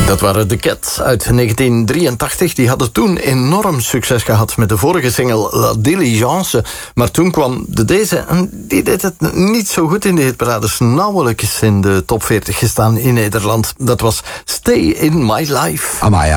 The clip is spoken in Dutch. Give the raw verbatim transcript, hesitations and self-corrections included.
Dat waren The Cats uit negentien drieëntachtig. Die hadden toen enorm succes gehad met de vorige single La Diligence. Maar toen kwam de deze en die deed het niet zo goed in de hitparades. Nauwelijks in de top veertig gestaan in Nederland. Dat was Stay in My Life. Amaya.